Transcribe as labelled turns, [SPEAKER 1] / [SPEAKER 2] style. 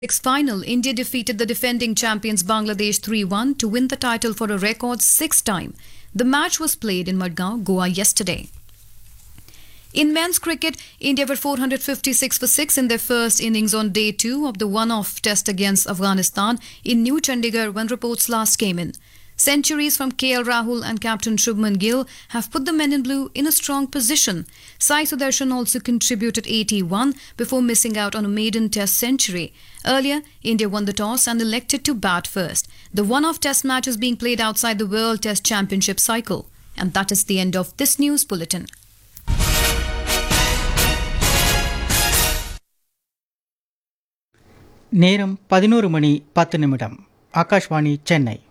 [SPEAKER 1] Final, India defeated the defending champions Bangladesh 3-1 to win the title for a record sixth time. The match was played in Madgaon, Goa yesterday. In men's cricket, India were 456 for 6 in their first innings on day 2 of the one-off test against Afghanistan in New Chandigarh when reports last came in. Centuries from KL Rahul and captain Shubman Gill have put the men in blue in a strong position. Sai Sudarshan also contributed 81 before missing out on a maiden test century. Earlier, India won the toss and elected to bat first. The one-off test match is being played outside the World Test Championship cycle. And that is the end of this news bulletin.
[SPEAKER 2] நேரம் 11 மணி 10 நிமிடம். ஆகாஷ்வாணி சென்னை.